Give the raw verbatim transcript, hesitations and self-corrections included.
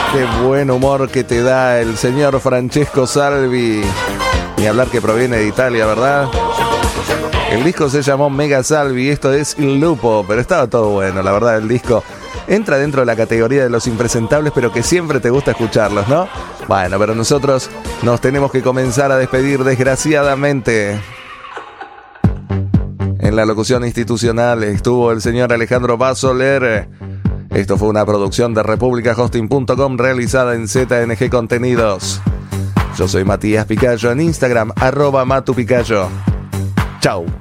Qué buen humor que te da el señor Francesco Salvi. Ni hablar que proviene de Italia, ¿verdad? El disco se llamó Mega Salvi, esto es Il Lupo, pero estaba todo bueno, la verdad, el disco entra dentro de la categoría de los impresentables, pero que siempre te gusta escucharlos, ¿no? Bueno, pero nosotros nos tenemos que comenzar a despedir, desgraciadamente. En la locución institucional estuvo el señor Alejandro Basoler. Esto fue una producción de República Hosting punto com realizada en Z N G Contenidos. Yo soy Matías Picayo en Instagram, arroba Matu Picayo. Chau.